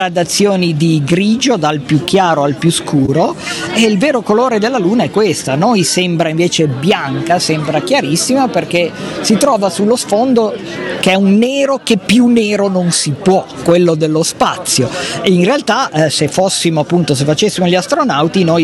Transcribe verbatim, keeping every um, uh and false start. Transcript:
gradazioni di grigio dal più chiaro al più scuro, e il vero colore della Luna è questa. A noi sembra invece bianca, sembra chiarissima, perché si trova sullo sfondo che è un nero che più nero non si può, quello dello spazio, e in realtà eh, se fossimo appunto se facessimo gli astronauti noi